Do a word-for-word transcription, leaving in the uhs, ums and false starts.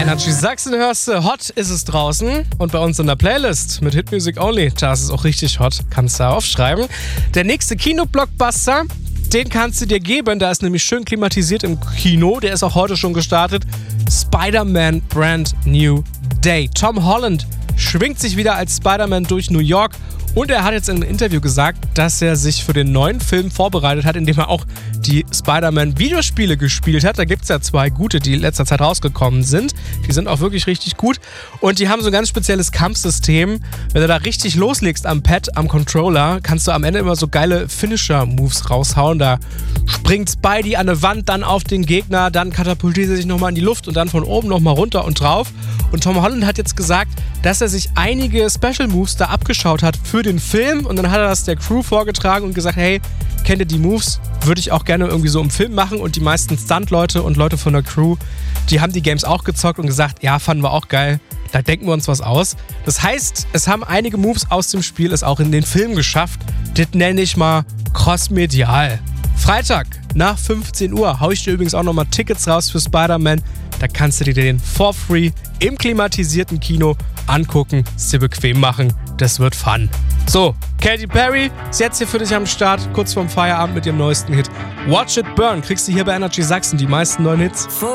Energy Sachsen hörst du, hot ist es draußen. Und bei uns in der Playlist mit Hit Music Only, da ist es auch richtig hot, kannst du da aufschreiben. Der nächste Kino-Blockbuster, den kannst du dir geben, da ist nämlich schön klimatisiert im Kino, der ist auch heute schon gestartet. Spider-Man Brand New Day. Tom Holland schwingt sich wieder als Spider-Man durch New York. Und er hat jetzt in einem Interview gesagt, dass er sich für den neuen Film vorbereitet hat, indem er auch die Spider-Man-Videospiele gespielt hat. Da gibt es ja zwei gute, die in letzter Zeit rausgekommen sind. Die sind auch wirklich richtig gut. Und die haben so ein ganz spezielles Kampfsystem. Wenn du da richtig loslegst am Pad, am Controller, kannst du am Ende immer so geile Finisher-Moves raushauen. Da springt Spidey an eine Wand, dann auf den Gegner, dann katapultiert er sich nochmal in die Luft und dann von oben nochmal runter und drauf. Und Tom Holland hat jetzt gesagt, dass er sich einige Special-Moves da abgeschaut hat für den Film. Und dann hat er das der Crew vorgetragen und gesagt, hey, kennt ihr die Moves? Würde ich auch gerne irgendwie so im Film machen. Und die meisten Stunt-Leute und Leute von der Crew, die haben die Games auch gezockt und gesagt, ja, fanden wir auch geil. Da denken wir uns was aus. Das heißt, es haben einige Moves aus dem Spiel es auch in den Film geschafft. Das nenne ich mal crossmedial. Freitag nach fünfzehn Uhr hau ich dir übrigens auch nochmal Tickets raus für Spider-Man. Da kannst du dir den for free im klimatisierten Kino angucken, es dir bequem machen. Das wird fun. So, Katy Perry ist jetzt hier für dich am Start, kurz vorm Feierabend mit ihrem neuesten Hit. Watch It Burn kriegst du hier bei Energy Sachsen, die meisten neuen Hits.